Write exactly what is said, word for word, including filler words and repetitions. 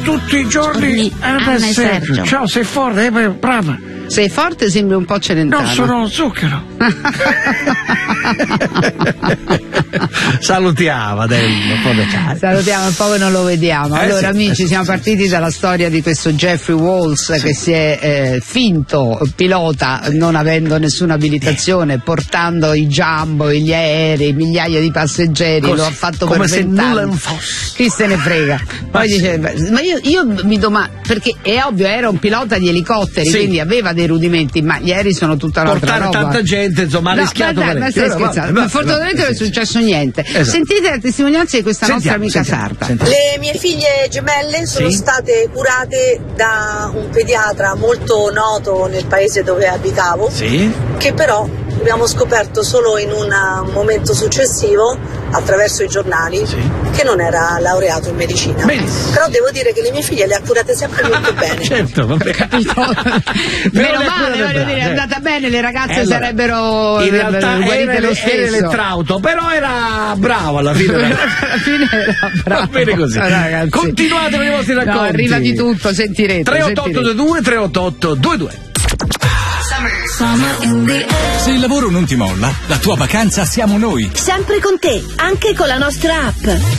tutti i giorni Anna e Sergio. Ciao, sei forte, eh, brava. Sei forte, sembri un po' Celentano. No, sono zucchero. Salutiamo adesso. Salutiamo il povero, non lo vediamo. Eh, allora, sì, amici, eh, siamo sì, partiti sì, dalla storia di questo Jeffrey Walls, sì, che si è eh, finto pilota, non avendo nessuna abilitazione, portando i jumbo, gli aerei, migliaia di passeggeri. Così, lo ha fatto per come se nulla non vent'anni. fosse. Chi se ne frega? Poi ma dice, sì, ma io, io mi domando, perché è ovvio, era un pilota di elicotteri, sì, quindi aveva dei rudimenti, ma gli aerei sono tutta un'altra portare roba. tanta gente, insomma, ha no, rischiato ma, ma stai scherzando, ma fortunatamente non è successo niente. Esatto. Sentite la testimonianza di questa sentiamo, nostra amica sentiamo, sarda. Sentiamo. Le mie figlie gemelle sono sì? state curate da un pediatra molto noto nel paese dove abitavo, sì? che però abbiamo scoperto solo in un momento successivo, attraverso i giornali, sì, che non era laureato in medicina. Benissimo. Però devo dire che le mie figlie le ha curate sempre molto bene. Certo, vabbè. Meno male, voglio dire, è andata bene, le ragazze allora, sarebbero in realtà guarite lo stesso. Era elettrauto, però era bravo alla fine. alla fine era bravo. Va bene così. Ragazzi. Continuate con i vostri racconti. No, arriva di tutto, sentirete. tre otto otto due due tre otto otto due due. Se il lavoro non ti molla, la tua vacanza siamo noi. Sempre con te, anche con la nostra app.